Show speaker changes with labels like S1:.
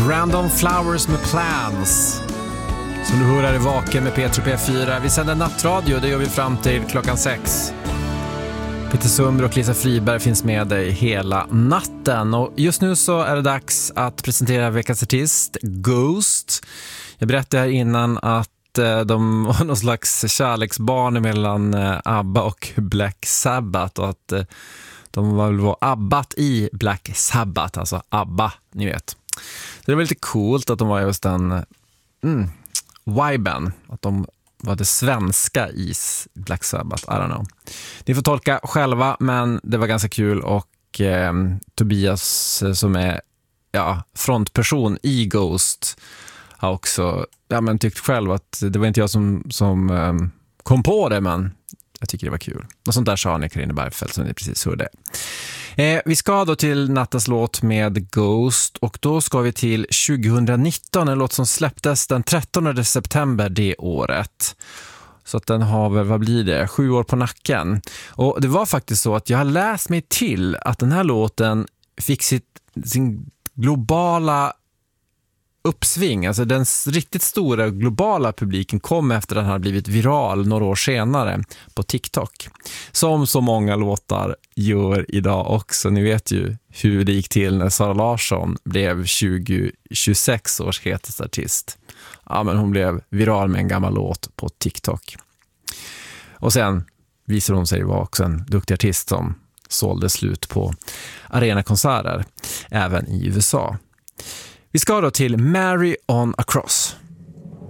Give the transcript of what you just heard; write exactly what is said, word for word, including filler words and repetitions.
S1: Random Flowers med Plans. Som du hör är vaken med P tre P fyra. Vi sänder nattradio, det gör vi fram till klockan sex. Peter Sundberg och Lisa Friberg finns med dig hela natten. Och just nu så är det dags att presentera veckans artist, Ghost. Jag berättade här innan att de var någon slags kärleksbarn mellan ABBA och Black Sabbath. Och att de var väl ABBAt i Black Sabbath, alltså ABBA, ni vet. Så det var lite coolt att de var just den mm, viben, att de var det svenska i Black Sabbath, I don't know. Ni får tolka själva, men det var ganska kul. Och eh, Tobias som är ja, frontperson i Ghost har också ja, men tyckt själv att det var inte jag som, som eh, kom på det, men jag tycker det var kul. Och sånt där sa ni Carina Bergfeldt som ni precis hörde. Eh, vi ska då till nattens låt med Ghost, och då ska vi till tjugonitton, en låt som släpptes den trettonde september det året. Så att den har väl, vad blir det, sju år på nacken. Och det var faktiskt så att jag har läst mig till att den här låten fick sitt, sin globala uppsving, alltså den riktigt stora globala publiken kom efter att den hade blivit viral några år senare på TikTok. Som så många låtar gör idag också. Ni vet ju hur det gick till när Sara Larsson blev tjugo tjugosex års hetaste artist. Ja, men hon blev viral med en gammal låt på TikTok. Och sen visade hon sig vara också en duktig artist som sålde slut på arenakonserter även i U S A. Vi ska då till Mary on a Cross.